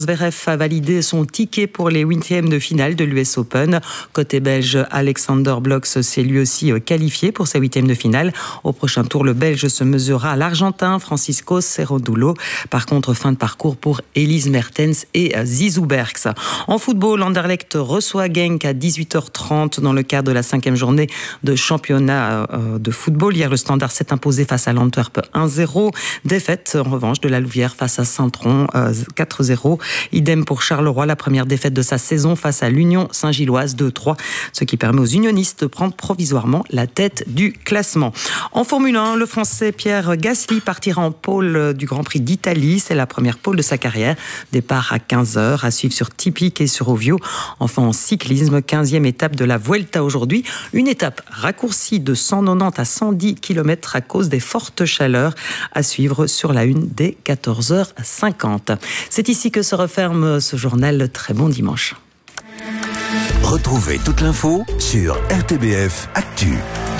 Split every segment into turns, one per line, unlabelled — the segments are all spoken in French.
Zverev a validé son ticket pour les 8e de finale de l'US Open. Côté belge, Alexander Blok s'est lui aussi qualifié pour sa 8e de finale. Au prochain tour, le Belge se mesurera à l'Argentin Francisco Cerúndolo. Par contre, fin de parcours pour Elise Mertens et Zizou Bergs. En football, Anderlecht reçoit Genk à 18h30 dans le cadre de la 5e journée de championnat de football. Hier, le Standard s'est imposé face à l'Antwerp 1-0. Défaite, en revanche, de la Louvière face à Saint-Tron 4-0. Idem pour Charleroi, la première défaite de sa saison face à l'Union Saint-Gilloise 2-3, ce qui permet aux unionistes de prendre provisoirement la tête du classement. En Formule 1, le Français Pierre Gasly partira en pole du Grand Prix d'Italie. C'est la première pole de sa carrière. Départ à 15h, à suivre sur Tipic et sur Ovio. Enfin, en cyclisme, 15e étape de la Vuelta aujourd'hui. Une étape raccourcie de 190 à 110 km à cause des fortes chaleurs, à suivre sur la une dès 14h50. C'est ici que se referme ce journal. Très bon dimanche.
Retrouvez toute l'info sur RTBF Actu.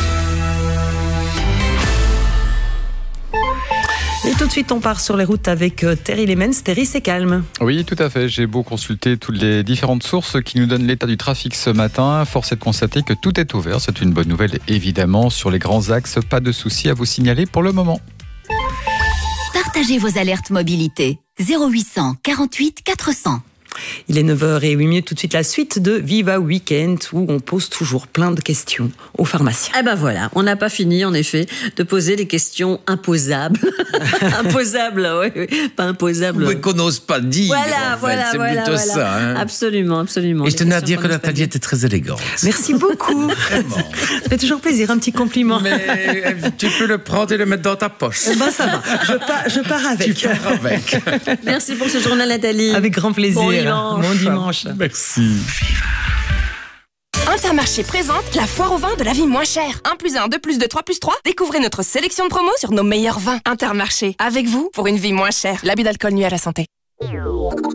Et tout de suite, on part sur les routes avec Terry Lemens. Terry, c'est calme.
Oui, tout à fait. J'ai beau consulter toutes les différentes sources qui nous donnent l'état du trafic ce matin. Force est de constater que tout est ouvert. C'est une bonne nouvelle, évidemment. Sur les grands axes, pas de soucis à vous signaler pour le moment.
Partagez vos alertes mobilité. 0800 48 400.
Il est 9h08, tout de suite la suite de Viva Weekend où on pose toujours plein de questions aux pharmaciens.
Eh ben voilà, on n'a pas fini en effet de poser des questions imposables. Imposables, oui, pas imposables.
Oui, qu'on n'ose pas dire.
Voilà,
c'est plutôt ça. Hein.
Absolument.
Et je tenais à dire que Nathalie était très élégante.
Merci beaucoup.
Vraiment.
Ça fait toujours plaisir, un petit compliment.
Mais tu peux le prendre et le mettre dans ta poche.
Ben ça va, je pars avec.
Tu pars avec.
Merci pour ce journal, Nathalie.
Avec grand plaisir. Bon dimanche.
Merci.
Intermarché présente la foire au vin de la vie moins chère. 1+1, 2+2, 3+3. Découvrez notre sélection de promos sur nos meilleurs vins. Intermarché, avec vous pour une vie moins chère. L'abus d'alcool nuit à la santé.